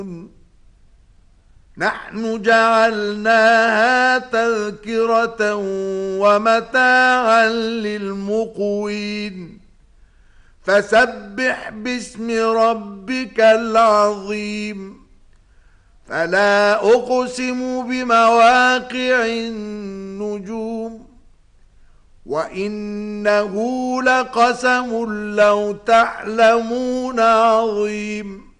نحن جعلناها تذكرة ومتاعا للمقوين فسبح باسم ربك العظيم فلا أقسم بمواقع النجوم وإنه لقسم لو تعلمون عظيم